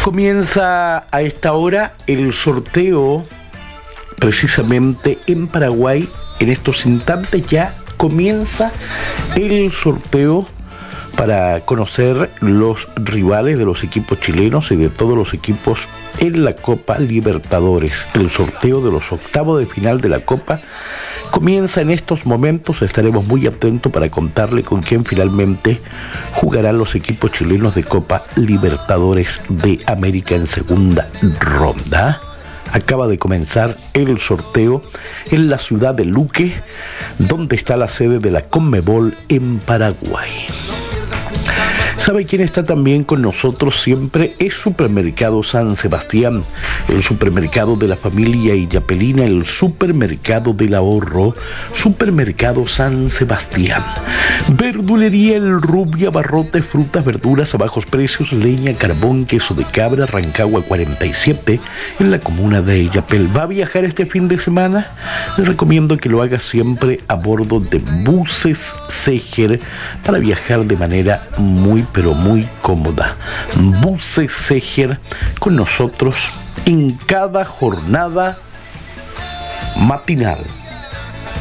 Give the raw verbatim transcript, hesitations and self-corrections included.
Comienza a esta hora el sorteo precisamente en Paraguay. En estos instantes ya comienza el sorteo para conocer los rivales de los equipos chilenos y de todos los equipos en la Copa Libertadores. El sorteo de los octavos de final de la Copa comienza en estos momentos. Estaremos muy atentos para contarle con quién finalmente jugarán los equipos chilenos de Copa Libertadores de América en segunda ronda. Acaba de comenzar el sorteo en la ciudad de Luque, donde está la sede de la Conmebol en Paraguay. ¿Sabe quién está también con nosotros siempre? Es Supermercado San Sebastián, el supermercado de la familia Illapelina, el supermercado del ahorro, Supermercado San Sebastián. Verdulería El Rubia, abarrotes, frutas, verduras a bajos precios, leña, carbón, queso de cabra, Rancagua cuarenta y siete, en la comuna de Illapel. ¿Va a viajar este fin de semana? Le recomiendo que lo haga siempre a bordo de buses Seger para viajar de manera muy pero muy cómoda. Buses Seger con nosotros en cada jornada matinal.